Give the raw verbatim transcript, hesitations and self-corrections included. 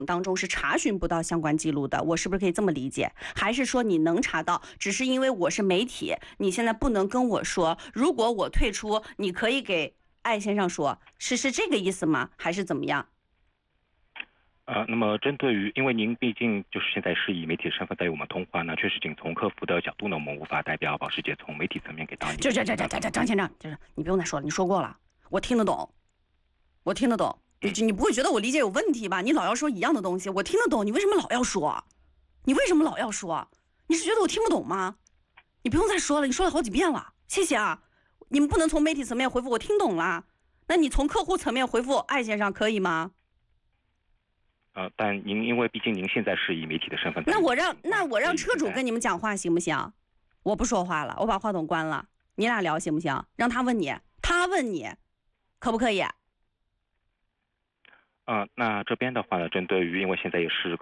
当中是查询不到相关记录的，我是不是可以这么理解？还是说你能查到，只是因为我是媒体，你现在不能跟我说，如果我退出，你可以给艾先生说，是是这个意思吗？还是怎么样？ 呃，那么针对于，因为您毕竟就是现在是以媒体的身份在与我们通话，那确实仅从客服的角度呢，我们无法代表保时捷从媒体层面给到您。 这这这这这这张先生，就是你不用再说了，你说过了，我听得懂，我听得懂。你你不会觉得我理解有问题吧？你老要说一样的东西，我听得懂，你为什么老要说？你为什么老要说？你是觉得我听不懂吗？你不用再说了，你说了好几遍了，谢谢啊。你们不能从媒体层面回复，我听懂了。那你从客户层面回复艾先生可以吗？ 呃，但您因为毕竟您现在是以媒体的身份， 那我让那我让车主跟你们讲话行不行？我不说话了，我把话筒关了，你俩聊行不行？让他问你，他问你，可不可以？ 呃，那这边的话呢，针对于因为现在也是